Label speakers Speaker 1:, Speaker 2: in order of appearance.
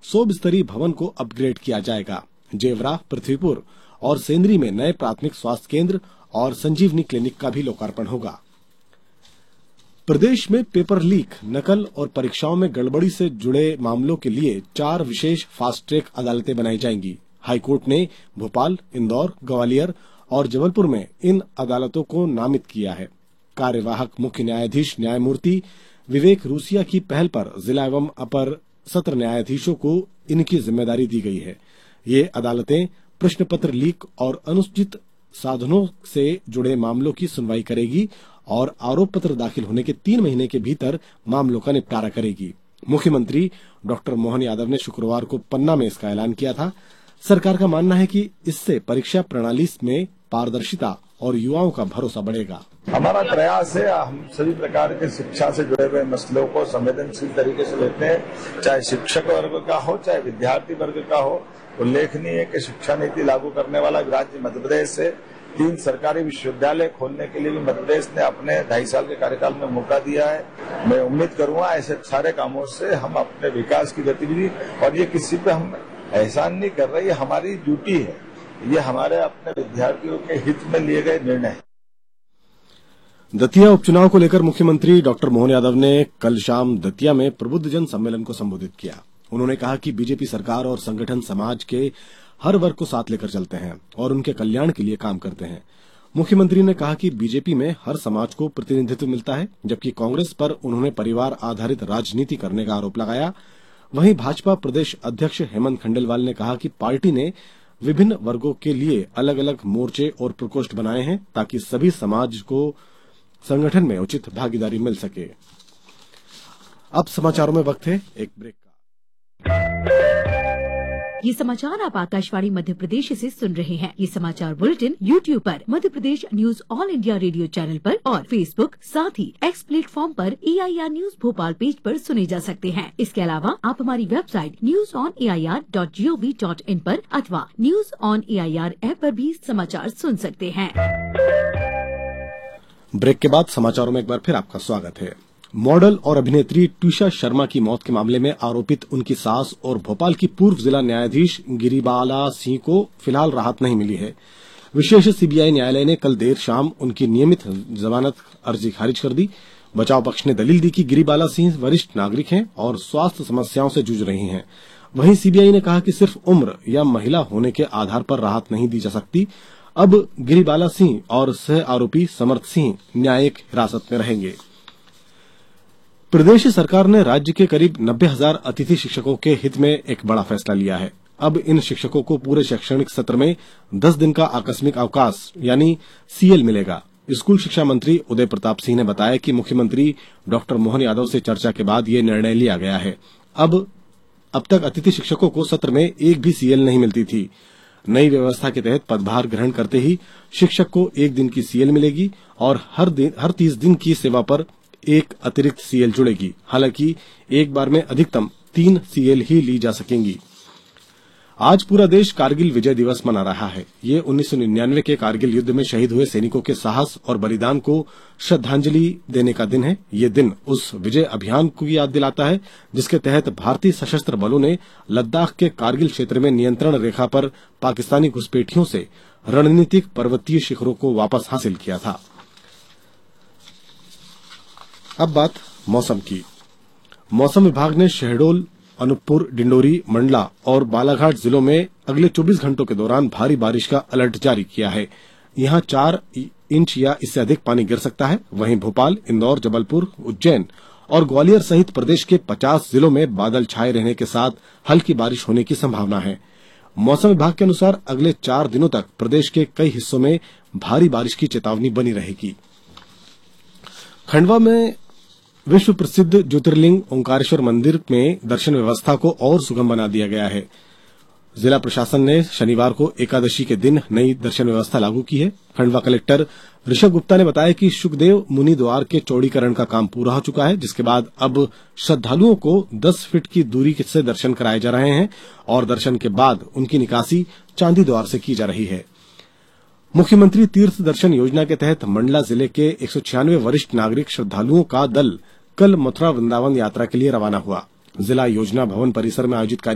Speaker 1: 100 बिस्तरी भवन को अपग्रेड किया जाएगा। जेवरा, पृथ्वीपुर और सेंद्री में नए प्राथमिक स्वास्थ्य केंद्र और संजीवनी क्लिनिक का भी लोकार्पण होगा। प्रदेश में पेपर लीक, नकल और परीक्षाओं में गड़बड़ी से जुड़े मामलों के लिए 4 विशेष फास्ट ट्रैक अदालतें बनाई जाएंगी। हाईकोर्ट ने भोपाल, इंदौर, ग्वालियर और जबलपुर में इन अदालतों को नामित किया है। कार्यवाहक मुख्य न्यायाधीश न्यायमूर्ति विवेक रूसिया की पहल पर जिला एवं अपर सत्र न्यायाधीशों को इनकी जिम्मेदारी दी गई है। ये अदालतें प्रश्न पत्र लीक और अनुचित साधनों से जुड़े मामलों की सुनवाई करेगी और आरोप पत्र दाखिल होने के 3 महीने के भीतर मामलों का निपटारा करेगी। मुख्यमंत्री डॉक्टर मोहन यादव ने शुक्रवार को पन्ना में इसका ऐलान किया था। सरकार का मानना है कि इससे परीक्षा प्रणाली में पारदर्शिता और युवाओं का भरोसा बढ़ेगा।
Speaker 2: हमारा प्रयास है, हम सभी प्रकार के शिक्षा से जुड़े हुए मसलों को संवेदनशील तरीके से लेते हैं, चाहे शिक्षक वर्ग का हो, चाहे विद्यार्थी वर्ग का हो। उल्लेखनीय है कि शिक्षा नीति लागू करने वाला राज्य मध्य प्रदेश है। 3 सरकारी विश्वविद्यालय खोलने के लिए भी मध्य प्रदेश ने अपने 2.5 साल के कार्यकाल में मौका दिया है। मैं उम्मीद करूंगा ऐसे सारे कामों से हम अपने विकास की गतिविधि, और ये किसी पे हम एहसान नहीं कर रहे, ये हमारी ड्यूटी है, ये हमारे अपने विद्यार्थियों के हित में लिए गए निर्णय है।
Speaker 1: दतिया उपचुनाव को लेकर मुख्यमंत्री डॉक्टर मोहन यादव ने कल शाम दतिया में प्रबुद्धजन सम्मेलन को संबोधित किया। उन्होंने कहा कि बीजेपी सरकार और संगठन समाज के हर वर्ग को साथ लेकर चलते हैं और उनके कल्याण के लिए काम करते हैं। मुख्यमंत्री ने कहा कि बीजेपी में हर समाज को प्रतिनिधित्व मिलता है, जबकि कांग्रेस पर उन्होंने परिवार आधारित राजनीति करने का आरोप लगाया। वहीं भाजपा प्रदेश अध्यक्ष हेमंत खंडेलवाल ने कहा कि पार्टी ने विभिन्न वर्गों के लिए अलग अलग मोर्चे और प्रकोष्ठ बनाए हैं ताकि सभी समाज को संगठन में उचित भागीदारी मिल सके। अब समाचारों में वक्त है एक ब्रेक का।
Speaker 3: ये समाचार आप आकाशवाणी मध्य प्रदेश से सुन रहे हैं। ये समाचार बुलेटिन YouTube पर, Madhya Pradesh news all India radio channel पर और फेसबुक, साथ ही एक्स प्लेटफॉर्म पर AIR न्यूज भोपाल पेज पर सुने जा सकते हैं। इसके अलावा आप हमारी वेबसाइट newsonair.gov.in पर अथवा न्यूज ऑन AIR ऐप पर भी समाचार सुन सकते हैं।
Speaker 1: ब्रेक के बाद समाचारों में एक बार फिर आपका स्वागत है। मॉडल और अभिनेत्री ट्विशा शर्मा की मौत के मामले में आरोपित उनकी सास और भोपाल की पूर्व जिला न्यायाधीश गिरिबाला सिंह को फिलहाल राहत नहीं मिली है। विशेष CBI न्यायालय ने कल देर शाम उनकी नियमित जमानत अर्जी खारिज कर दी। बचाव पक्ष ने दलील दी कि गिरिबाला सिंह वरिष्ठ नागरिक हैं और स्वास्थ्य समस्याओं से जूझ रही हैं। वहीं CBI ने कहा कि सिर्फ उम्र या महिला होने के आधार पर राहत नहीं दी जा सकती। अब गिरिबाला सिंह और सह आरोपी समर्थ सिंह न्यायिक हिरासत में रहेंगे। प्रदेश सरकार ने राज्य के करीब 90,000 अतिथि शिक्षकों के हित में एक बड़ा फैसला लिया है। अब इन शिक्षकों को पूरे शैक्षणिक सत्र में 10 दिन का आकस्मिक अवकाश यानी CL मिलेगा। स्कूल शिक्षा मंत्री उदय प्रताप सिंह ने बताया कि मुख्यमंत्री डॉक्टर मोहन यादव से चर्चा के बाद ये निर्णय लिया गया है। अब तक अतिथि शिक्षकों को सत्र में एक भी CL नहीं मिलती थी। नई व्यवस्था के तहत पदभार ग्रहण करते ही शिक्षक को 1 दिन की CL मिलेगी और हर 30 दिन की सेवा पर एक अतिरिक्त CL जुड़ेगी। हालांकि एक बार में अधिकतम 3 CL ही ली जा सकेंगी। आज पूरा देश कारगिल विजय दिवस मना रहा है। ये 1999 के कारगिल युद्ध में शहीद हुए सैनिकों के साहस और बलिदान को श्रद्धांजलि देने का दिन है। ये दिन उस विजय अभियान को याद दिलाता है जिसके तहत भारतीय सशस्त्र बलों ने लद्दाख के कारगिल क्षेत्र में नियंत्रण रेखा पर पाकिस्तानी घुसपैठियों से रणनीतिक पर्वतीय शिखरों को वापस हासिल किया था। अब बात मौसम की। मौसम विभाग ने शहडोल, अनूपपुर, डिंडोरी, मंडला और बालाघाट जिलों में अगले 24 घंटों के दौरान भारी बारिश का अलर्ट जारी किया है। यहां 4 इंच या इससे अधिक पानी गिर सकता है। वहीं भोपाल, इंदौर, जबलपुर, उज्जैन और ग्वालियर सहित प्रदेश के 50 जिलों में बादल छाए रहने के साथ हल्की बारिश होने की संभावना है। मौसम विभाग के अनुसार अगले 4 दिनों तक प्रदेश के कई हिस्सों में भारी बारिश की चेतावनी बनी रहेगी। खंडवा में विश्व प्रसिद्ध ज्योतिर्लिंग ओंकारेश्वर मंदिर में दर्शन व्यवस्था को और सुगम बना दिया गया है। जिला प्रशासन ने शनिवार को एकादशी के दिन नई दर्शन व्यवस्था लागू की है। खंडवा कलेक्टर ऋषभ गुप्ता ने बताया कि शुकदेव मुनि द्वार के चौड़ीकरण का काम पूरा हो चुका है, जिसके बाद अब श्रद्धालुओं को 10 फीट की दूरी से दर्शन कराए जा रहे हैं और दर्शन के बाद उनकी निकासी चांदी द्वार से की जा रही है। मुख्यमंत्री तीर्थ दर्शन योजना के तहत मंडला जिले के 196 वरिष्ठ नागरिक श्रद्धालुओं का दल कल मथुरा वृंदावन यात्रा के लिए रवाना हुआ। जिला योजना भवन परिसर में आयोजित